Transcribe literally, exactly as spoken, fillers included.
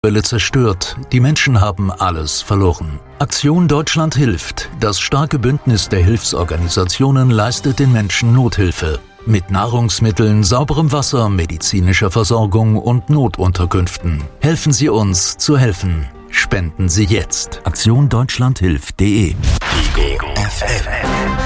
Welle zerstört. Die Menschen haben alles verloren. Aktion Deutschland hilft. Das starke Bündnis der Hilfsorganisationen leistet den Menschen Nothilfe. Mit Nahrungsmitteln, sauberem Wasser, medizinischer Versorgung und Notunterkünften. Helfen Sie uns zu helfen. Spenden Sie jetzt. Aktion Deutschland hilft punkt de. Ego F M.